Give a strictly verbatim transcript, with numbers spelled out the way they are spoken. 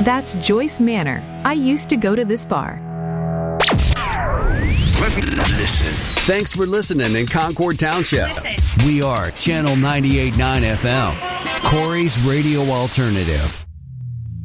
That's Joyce Manor. I used to go to this bar. Listen. Thanks for listening in Concord Township. Listen. We are Channel ninety-eight point nine F M, Corey's Radio Alternative.